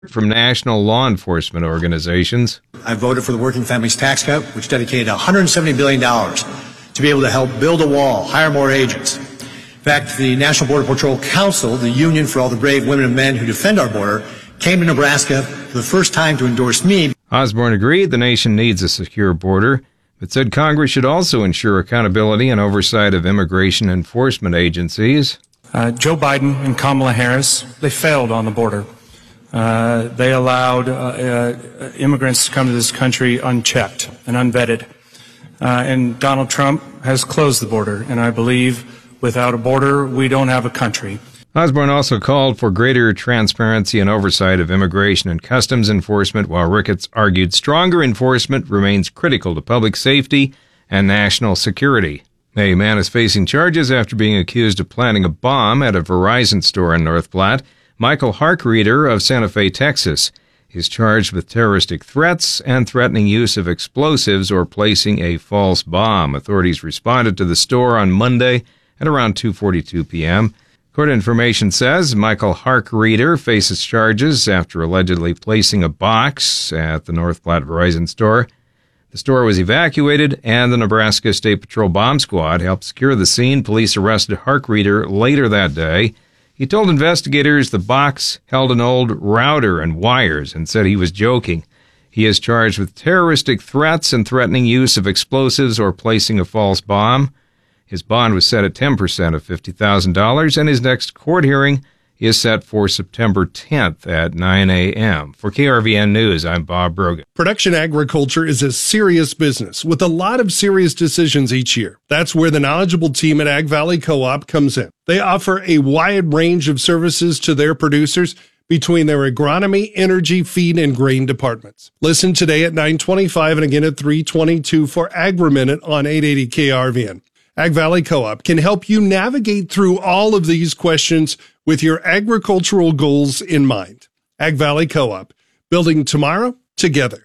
from national law enforcement organizations. I voted for the Working Families Tax Cut, which dedicated $170 billion to be able to help build a wall, hire more agents. In fact, the National Border Patrol Council, the union for all the brave women and men who defend our border, came to Nebraska for the first time to endorse me. Osborne agreed the nation needs a secure border, but said Congress should also ensure accountability and oversight of immigration enforcement agencies. Joe Biden and Kamala Harris, they failed on the border. They allowed immigrants to come to this country unchecked and unvetted. And Donald Trump has closed the border. And I believe without a border, we don't have a country. Osborne also called for greater transparency and oversight of immigration and customs enforcement, while Ricketts argued stronger enforcement remains critical to public safety and national security. A man is facing charges after being accused of planting a bomb at a Verizon store in North Platte. Michael Harkreeder of Santa Fe, Texas, is charged with terroristic threats and threatening use of explosives or placing a false bomb. Authorities responded to the store on Monday at around 2:42 p.m. Court information says Michael Harkreeder faces charges after allegedly placing a box at the North Platte Verizon store. The store was evacuated, and the Nebraska State Patrol Bomb Squad helped secure the scene. Police arrested Harkreeder later that day. He told investigators the box held an old router and wires and said he was joking. He is charged with terroristic threats and threatening use of explosives or placing a false bomb. His bond was set at 10% of $50,000, and his next court hearing is set for September 10th at 9 a.m. For KRVN News, I'm Bob Brogan. Production agriculture is a serious business with a lot of serious decisions each year. That's where the knowledgeable team at Ag Valley Co-op comes in. They offer a wide range of services to their producers between their agronomy, energy, feed, and grain departments. Listen today at 9:25 and again at 3:22 for Agri-Minute on 880 KRVN. Ag Valley Co-op can help you navigate through all of these questions with your agricultural goals in mind. Ag Valley Co-op, building tomorrow together.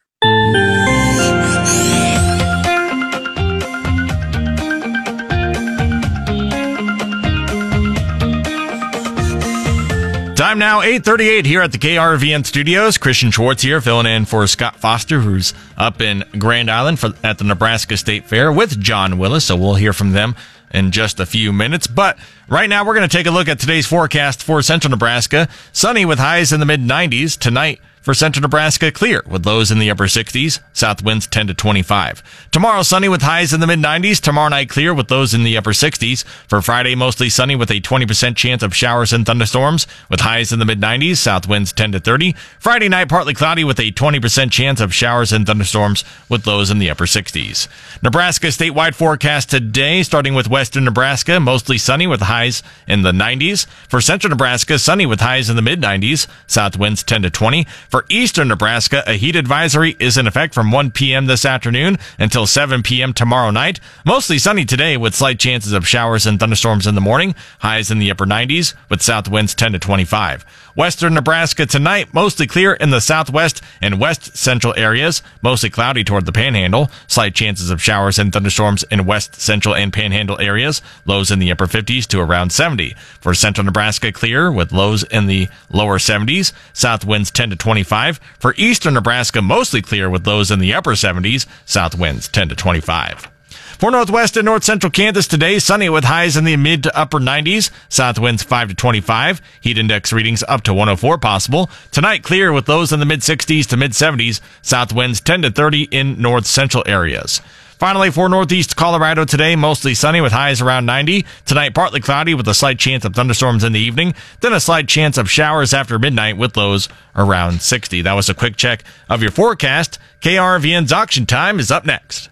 Time now, 8:38 here at the KRVN studios. Christian Schwartz here, filling in for Scott Foster, who's up in Grand Island at the Nebraska State Fair with John Willis, so we'll hear from them in just a few minutes. But right now, we're going to take a look at today's forecast for central Nebraska. Sunny with highs in the mid-90s. Tonight, for central Nebraska, clear with lows in the upper 60s, south winds 10 to 25. Tomorrow, sunny with highs in the mid-90s. Tomorrow night, clear with lows in the upper 60s. For Friday, mostly sunny with a 20% chance of showers and thunderstorms with highs in the mid-90s, south winds 10 to 30. Friday night, partly cloudy with a 20% chance of showers and thunderstorms with lows in the upper 60s. Nebraska statewide forecast today, starting with western Nebraska, mostly sunny with highs in the 90s. For central Nebraska, sunny with highs in the mid-90s, south winds 10 to 20. For eastern Nebraska, a heat advisory is in effect from 1 p.m. this afternoon until 7 p.m. tomorrow night. Mostly sunny today with slight chances of showers and thunderstorms in the morning. Highs in the upper 90s with south winds 10 to 25. Western Nebraska tonight, mostly clear in the southwest and west central areas. Mostly cloudy toward the panhandle. Slight chances of showers and thunderstorms in west central and panhandle areas. Lows in the upper 50s to around 70. For central Nebraska, clear with lows in the lower 70s. South winds 10 to 25. For eastern Nebraska, mostly clear with lows in the upper 70s, south winds 10 to 25. For northwest and north central Kansas today, sunny with highs in the mid to upper 90s, south winds 5 to 25, heat index readings up to 104 possible. Tonight, clear with lows in the mid 60s to mid 70s, south winds 10 to 30 in north central areas. Finally, for northeast Colorado today, mostly sunny with highs around 90. Tonight, partly cloudy with a slight chance of thunderstorms in the evening. Then a slight chance of showers after midnight with lows around 60. That was a quick check of your forecast. KRVN's Auction Time is up next.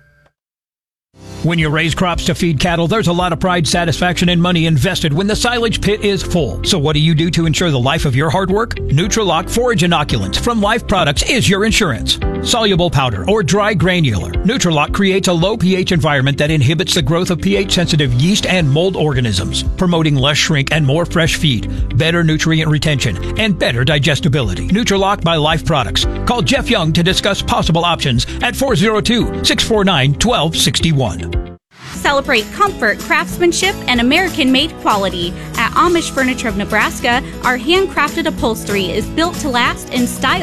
When you raise crops to feed cattle, there's a lot of pride, satisfaction, and money invested when the silage pit is full. So what do you do to ensure the life of your hard work? Nutrilock Forage Inoculants from Life Products is your insurance. Soluble powder or dry granular, Nutrilock creates a low pH environment that inhibits the growth of pH-sensitive yeast and mold organisms, promoting less shrink and more fresh feed, better nutrient retention, and better digestibility. Nutrilock by Life Products. Call Jeff Young to discuss possible options at 402-649-1261. celebrate comfort, craftsmanship, and American-made quality. At Amish Furniture of Nebraska, our handcrafted upholstery is built to last in style